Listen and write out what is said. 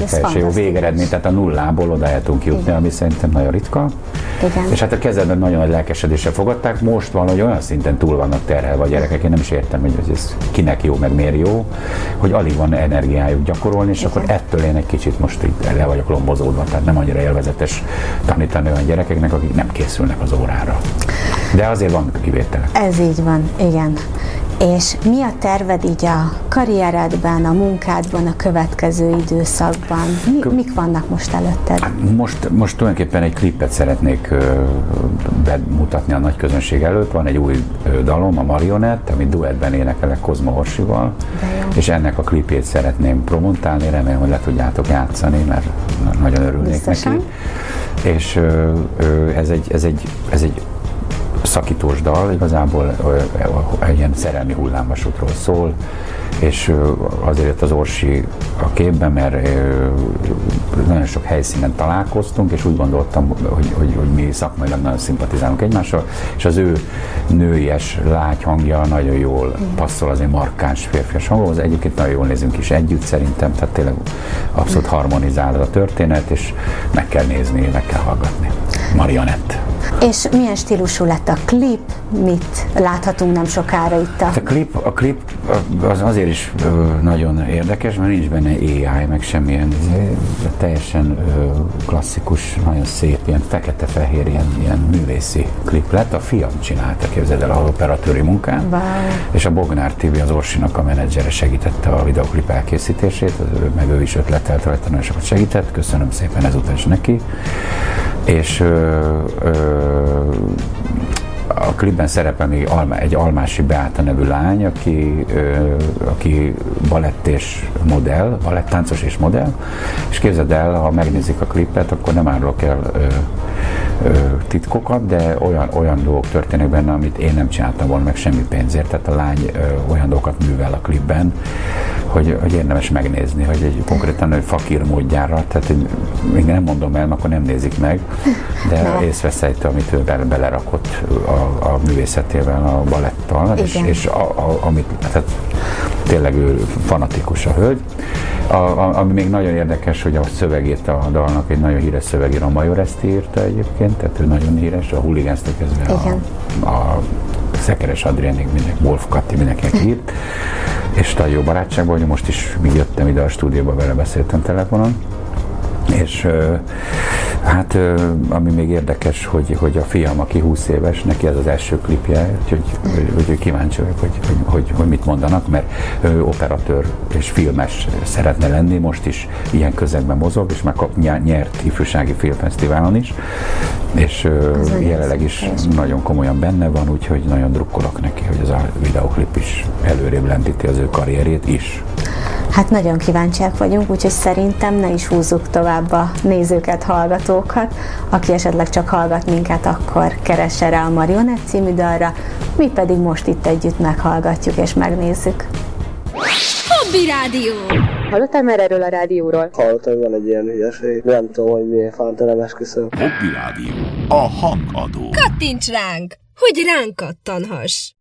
teljesen jó végeredmény, tehát a nullából oda el tudunk jutni, ami szerintem nagyon ritka. Igen. És hát a kezdetben nagyon nagy lelkesedéssel fogadták, most valahogy olyan szinten túl vannak terhelve a gyerekek, én nem is értem, hogy ez kinek jó, meg miért jó, hogy alig van energiájuk gyakorolni, és akkor ettől én egy kicsit most így le vagyok lombozódva, tehát nem annyira élvezetes tanítani olyan gyerekeknek, akik nem készülnek az órára. De azért vannak kivételek. Ez így van, igen. És mi a terved így a karrieredben, a munkádban, a következő időszakban? Mik vannak most előtted? Most tulajdonképpen egy klipet szeretnék bemutatni a nagy közönség előtt. Van egy új dalom, a Marionett, amit duettben énekelek Kozma Orsival, és ennek a klipét szeretném promotálni, remélem, hogy le tudjátok játszani, mert nagyon örülnék biztosan neki. És ez egy szakítós dal, igazából egy ilyen szerelmi hullámvasútról szól, és azért jött az Orsi a képben, mert nagyon sok helyszínen találkoztunk, és úgy gondoltam, hogy mi szakmailag nagyon szimpatizálunk egymással, és az ő nőies, lágy hangja nagyon jól passzol az én markáns férfias hanghoz. Egyébként nagyon jól nézünk is együtt szerintem, tehát tényleg abszolút harmonizál a történet, és meg kell nézni, meg kell hallgatni. Marionett. És milyen stílusú lett a klip? Mit láthatunk nem sokára itt a klip az azért is nagyon érdekes, mert nincs benne AI, meg semmilyen teljesen klasszikus, nagyon szép, ilyen fekete-fehér, ilyen művészi klip lett. A fiam csinálta, képzeld el, az operatőri munkán, és a Bognár Tibi, az Orsinak a menedzsere segítette a videoklip elkészítését, meg ő is ötletelt rajta, nagyon sokat segített, köszönöm szépen ezután is neki. És a klipben szerepel még egy Almási Beáta nevű lány, aki balett és modell, balettáncos és modell, és képzeld el, ha megnézik a klipet, akkor nem árulok el titkokat, de olyan dolgok történnek benne, amit én nem csináltam volna meg semmi pénzért, tehát a lány olyan dolgokat művel a klipben, hogy érdemes megnézni, hogy egy konkrétan egy fakír módjára, tehát még nem mondom el, akkor nem nézik meg, de észveszejtő, amit ő belerakott a művészetével, a balettal, és amit, tehát tényleg ő fanatikus a hölgy. Ami még nagyon érdekes, hogy a szövegét a dalnak egy nagyon híres szövegíró, a Major Eszti írta egyébként, tehát ő nagyon híres, a Hooligans-től kezdve a Szekeres Adriánig, Wolf Katti, mindenkinek írt, és nagyon jó barátságban, hogy most is még jöttem ide a stúdióba, vele beszéltem telefonon, és hát ami még érdekes, hogy a fiam, aki 20 éves, neki ez az első klipje, úgyhogy kíváncsi vagyok, hogy mit mondanak, mert ő operatőr és filmes szeretne lenni, most is ilyen közegben mozog, és már nyert ifjúsági filmfesztiválon is, és jelenleg is nagyon komolyan benne van, úgyhogy nagyon drukkolok neki, hogy ez a videoklip is előrébb lendíti az ő karrierét is. Hát nagyon kíváncsiak vagyunk, úgyhogy szerintem ne is húzzuk tovább a nézőket, hallgatókat. Aki esetleg csak hallgat minket, akkor keresse rá a Marionett című dalra, mi pedig most itt együtt meghallgatjuk és megnézzük. Hobby Rádió! Hallottál már erről a rádióról? Hallottam, hogy van egy ilyen hülyeség. Nem tudom, hogy miért fánta nem esküszöm. Hobby Rádió. A hangadó. Kattints ránk, hogy ránk kattanhass!